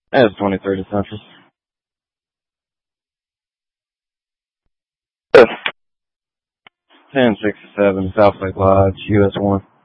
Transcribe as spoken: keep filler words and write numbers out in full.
That's twenty-three to Central. ten sixty-seven South Lake Lodge, U S one.